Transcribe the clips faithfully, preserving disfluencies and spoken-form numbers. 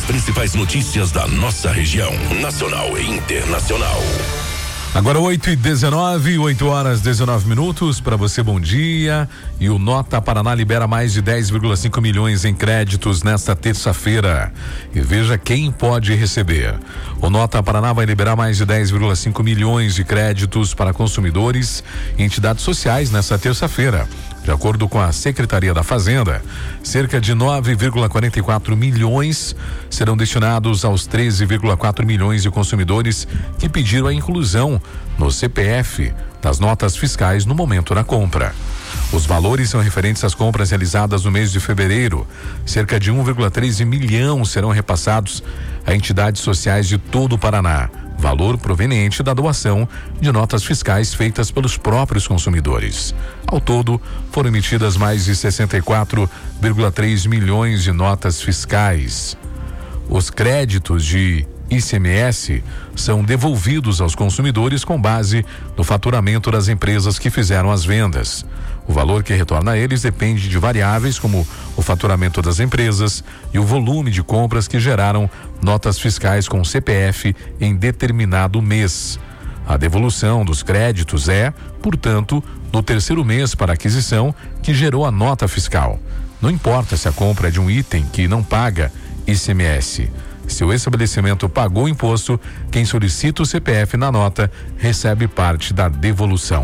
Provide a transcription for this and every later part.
principais notícias da nossa região, nacional e internacional. Agora oito e dezenove, oito horas dezenove minutos. Para você, bom dia. E o Nota Paraná libera mais de dez vírgula cinco milhões em créditos nesta terça-feira. E veja quem pode receber. O Nota Paraná vai liberar mais de dez vírgula cinco milhões de créditos para consumidores e entidades sociais nesta terça-feira. De acordo com a Secretaria da Fazenda, cerca de nove vírgula quarenta e quatro milhões serão destinados aos treze vírgula quatro milhões de consumidores que pediram a inclusão no C P F das notas fiscais no momento da compra. Os valores são referentes às compras realizadas no mês de fevereiro. Cerca de um vírgula treze milhão serão repassados a entidades sociais de todo o Paraná. Valor proveniente da doação de notas fiscais feitas pelos próprios consumidores. Ao todo, foram emitidas mais de sessenta e quatro vírgula três milhões de notas fiscais. Os créditos de I C M S são devolvidos aos consumidores com base no faturamento das empresas que fizeram as vendas. O valor que retorna a eles depende de variáveis como o faturamento das empresas e o volume de compras que geraram notas fiscais com C P F em determinado mês. A devolução dos créditos é, portanto, no terceiro mês para aquisição que gerou a nota fiscal. Não importa se a compra é de um item que não paga I C M S. Se o estabelecimento pagou o imposto, quem solicita o C P F na nota recebe parte da devolução.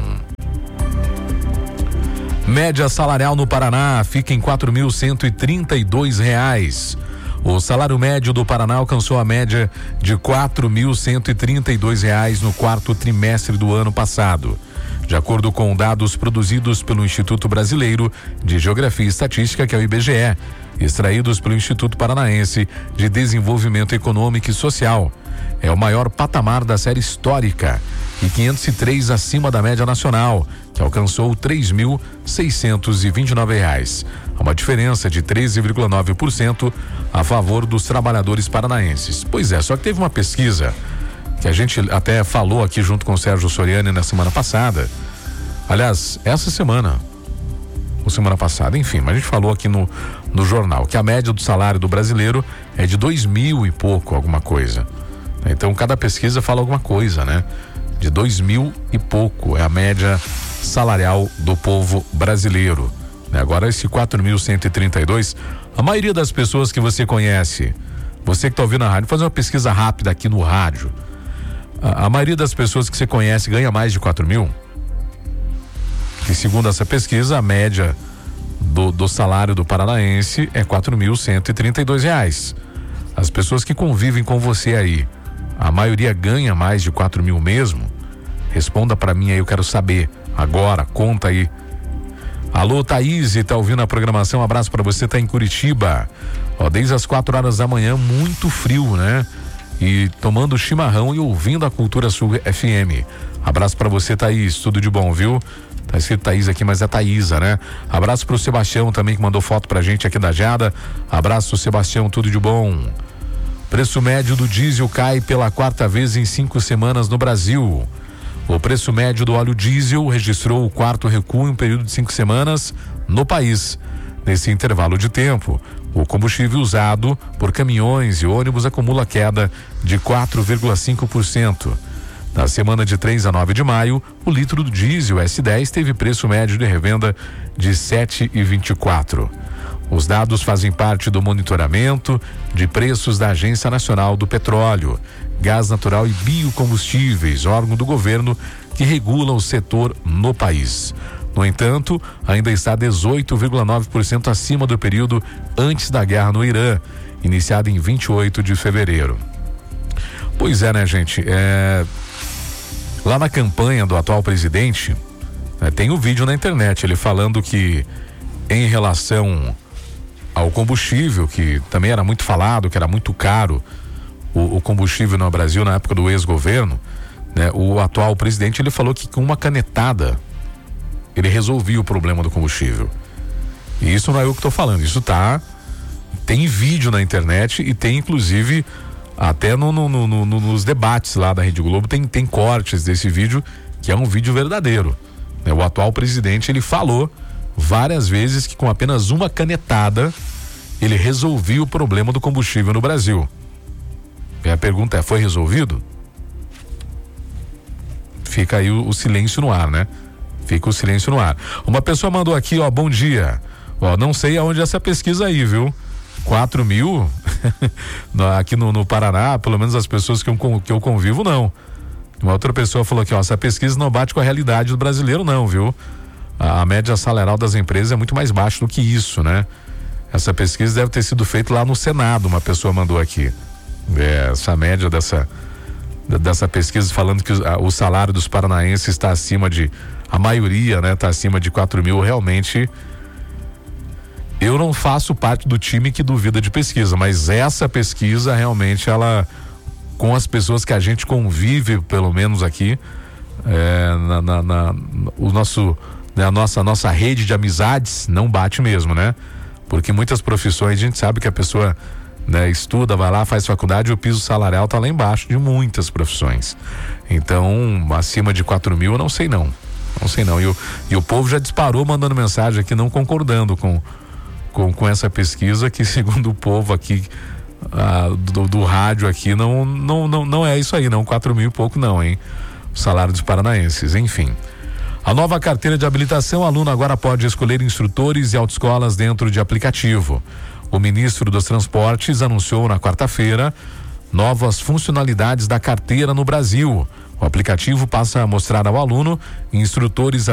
Média salarial no Paraná fica em quatro mil cento e trinta e dois reais. O salário médio do Paraná alcançou a média de quatro mil cento e trinta e dois reais no quarto trimestre do ano passado. De acordo com dados produzidos pelo Instituto Brasileiro de Geografia e Estatística, que é o I B G E, extraídos pelo Instituto Paranaense de Desenvolvimento Econômico e Social. É o maior patamar da série histórica e quinhentos e três acima da média nacional, que alcançou três mil seiscentos e vinte e nove reais. Há uma diferença de treze vírgula nove por cento a favor dos trabalhadores paranaenses. Pois é, só que teve uma pesquisa que a gente até falou aqui junto com o Sérgio Soriani na semana passada. Aliás, essa semana, ou semana passada, enfim, mas a gente falou aqui no, no jornal que a média do salário do brasileiro é de dois mil e pouco, alguma coisa. Então, cada pesquisa fala alguma coisa, né? De dois mil e pouco é a média salarial do povo brasileiro. Agora, esse quatro mil cento e trinta e dois, a maioria das pessoas que você conhece, você que está ouvindo na rádio, fazer uma pesquisa rápida aqui no rádio. A, a maioria das pessoas que você conhece ganha mais de quatro mil? E segundo essa pesquisa, a média do, do salário do paranaense é quatro mil cento e trinta e dois reais. As pessoas que convivem com você aí, a maioria ganha mais de quatro mil mesmo? Responda pra mim aí, eu quero saber. Agora, conta aí. Alô, Thaís, tá ouvindo a programação? Um abraço pra você, tá em Curitiba. Ó, desde as quatro horas da manhã, muito frio, né? E tomando chimarrão e ouvindo a Cultura Sul F M. Abraço pra você, Thaís, tudo de bom, viu? Tá escrito Thaís aqui, mas é Thaísa, né? Abraço pro Sebastião também, que mandou foto pra gente aqui da Jada. Abraço, Sebastião, tudo de bom. Preço médio do diesel cai pela quarta vez em cinco semanas no Brasil. O preço médio do óleo diesel registrou o quarto recuo em um período de cinco semanas no país. Nesse intervalo de tempo, o combustível usado por caminhões e ônibus acumula queda de quatro vírgula cinco por cento. Na semana de três a nove de maio, o litro do diesel S dez teve preço médio de revenda de sete reais e vinte e quatro centavos. Os dados fazem parte do monitoramento de preços da Agência Nacional do Petróleo, Gás Natural e Biocombustíveis, órgão do governo que regula o setor no país. No entanto, ainda está dezoito vírgula nove por cento acima do período antes da guerra no Irã, iniciada em vinte e oito de fevereiro. Pois é, né, gente? É... Lá na campanha do atual presidente, né, tem um vídeo na internet, ele falando que em relação ao combustível, que também era muito falado, que era muito caro o, o combustível no Brasil na época do ex-governo, né? O atual presidente, ele falou que com uma canetada ele resolvia o problema do combustível. E isso não é eu que estou falando, isso tá, tem vídeo na internet e tem inclusive até no, no, no, no, nos debates lá da Rede Globo tem, tem cortes desse vídeo, que é um vídeo verdadeiro, né? O atual presidente, ele falou várias vezes que com apenas uma canetada ele resolvia o problema do combustível no Brasil. E a pergunta é, foi resolvido? Fica aí o, o silêncio no ar, né? Fica o silêncio no ar. Uma pessoa mandou aqui, ó, bom dia. Ó, não sei aonde é essa pesquisa aí, viu? quatro mil aqui no, no Paraná, pelo menos as pessoas que eu, que eu convivo, não. Uma outra pessoa falou que, ó, essa pesquisa não bate com a realidade do brasileiro, não, viu? A, a média salarial das empresas é muito mais baixa do que isso, né? Essa pesquisa deve ter sido feita lá no Senado, uma pessoa mandou aqui. É, essa média dessa, dessa pesquisa falando que o, a, o salário dos paranaenses está acima de, a maioria, né? Está acima de quatro mil, realmente. Eu não faço parte do time que duvida de pesquisa, mas essa pesquisa realmente, ela, com as pessoas que a gente convive, pelo menos aqui, é, na, na, na, o nosso, né, a nossa, a nossa rede de amizades não bate mesmo, né? Porque muitas profissões a gente sabe que a pessoa, né, estuda, vai lá, faz faculdade e o piso salarial tá lá embaixo de muitas profissões. Então, acima de quatro mil, eu não sei não. Não sei não. E o, e o povo já disparou mandando mensagem aqui, não concordando com Com, com essa pesquisa, que segundo o povo aqui ah, do, do rádio aqui, não, não, não, não é isso aí, não, quatro mil e pouco não, hein? O salário dos paranaenses, enfim. A nova carteira de habilitação, o aluno agora pode escolher instrutores e autoescolas dentro de aplicativo. O ministro dos Transportes anunciou na quarta-feira novas funcionalidades da carteira no Brasil. O aplicativo passa a mostrar ao aluno instrutores